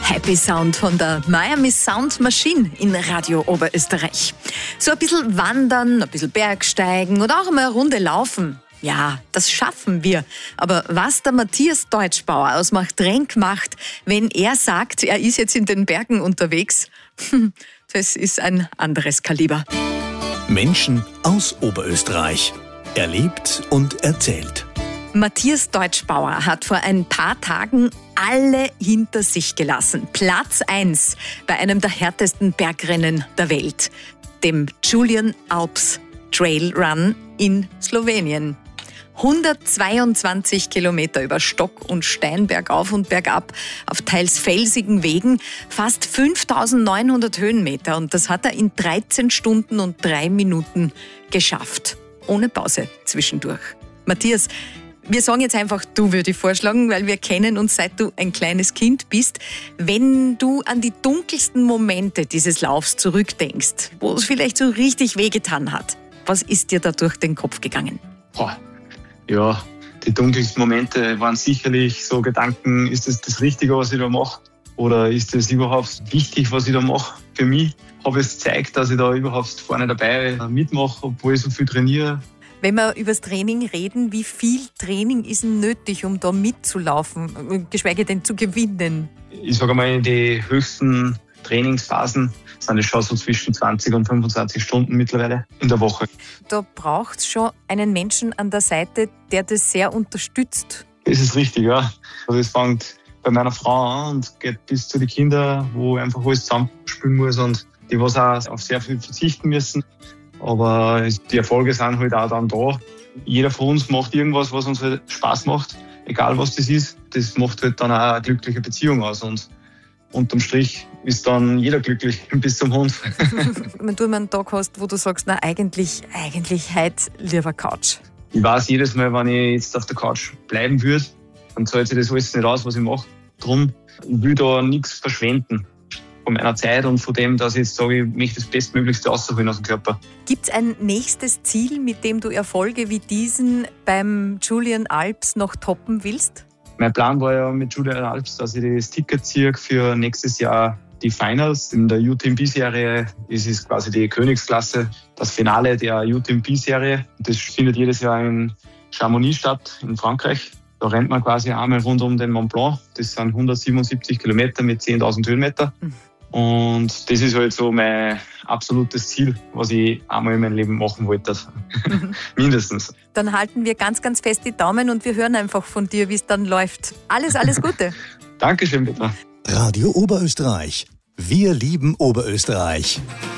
Happy Sound von der Miami Sound Machine in Radio Oberösterreich. So ein bisschen wandern, ein bisschen Bergsteigen oder auch mal eine Runde laufen. Ja, das schaffen wir. Aber was der Matthias Deutschbauer aus Machtrenk macht, wenn er sagt, er ist jetzt in den Bergen unterwegs, das ist ein anderes Kaliber. Menschen aus Oberösterreich. Erlebt und erzählt. Matthias Deutschbauer hat vor ein paar Tagen alle hinter sich gelassen. Platz 1 bei einem der härtesten Bergrennen der Welt, dem Julian Alps Trail Run in Slowenien. 122 Kilometer über Stock und Stein bergauf und bergab auf teils felsigen Wegen, fast 5.900 Höhenmeter. Und das hat er in 13 Stunden und 3 Minuten geschafft. Ohne Pause zwischendurch. Matthias, wir sagen jetzt einfach du, würde ich vorschlagen, weil wir kennen uns, seit du ein kleines Kind bist. Wenn du an die dunkelsten Momente dieses Laufs zurückdenkst, wo es vielleicht so richtig wehgetan hat, was ist dir da durch den Kopf gegangen? Ja, die dunkelsten Momente waren sicherlich so Gedanken, ist das Richtige, was ich da mache? Oder ist das überhaupt wichtig, was ich da mache für mich? Habe ich es gezeigt, dass ich da überhaupt vorne dabei mitmache, obwohl ich so viel trainiere? Wenn wir über das Training reden, wie viel Training ist denn nötig, um da mitzulaufen, geschweige denn zu gewinnen? Ich sage mal, die höchsten Trainingsphasen sind es schon so zwischen 20 und 25 Stunden mittlerweile in der Woche. Da braucht es schon einen Menschen an der Seite, der das sehr unterstützt. Das ist richtig, ja. Also es fängt bei meiner Frau an und geht bis zu den Kindern, wo einfach alles zusammenspielen muss und die was auch auf sehr viel verzichten müssen. Aber die Erfolge sind halt auch dann da. Jeder von uns macht irgendwas, was uns halt Spaß macht, egal was das ist. Das macht halt dann auch eine glückliche Beziehung aus. Und unterm Strich ist dann jeder glücklich, bis zum Hund. Wenn du immer einen Tag hast, wo du sagst, na eigentlich heute lieber Couch. Ich weiß jedes Mal, wenn ich jetzt auf der Couch bleiben würde, dann zahlt sich das alles nicht aus, was ich mache. Drum, ich will da nichts verschwenden von meiner Zeit und von dem, dass ich jetzt sage, ich möchte das Bestmöglichste rausholen aus dem Körper. Gibt es ein nächstes Ziel, mit dem du Erfolge wie diesen beim Julian Alps noch toppen willst? Mein Plan war ja mit Julian Alps, dass ich das Ticket ziehe für nächstes Jahr die Finals. In der UTMB-Serie ist es quasi die Königsklasse, das Finale der UTMB-Serie. Das findet jedes Jahr in Chamonix statt, in Frankreich. Da rennt man quasi einmal rund um den Mont Blanc. Das sind 177 Kilometer mit 10.000 Höhenmeter. Und das ist halt so mein absolutes Ziel, was ich einmal in meinem Leben machen wollte. Mindestens. Dann halten wir ganz, ganz fest die Daumen und wir hören einfach von dir, wie es dann läuft. Alles Gute. Dankeschön, Petra. Radio Oberösterreich. Wir lieben Oberösterreich.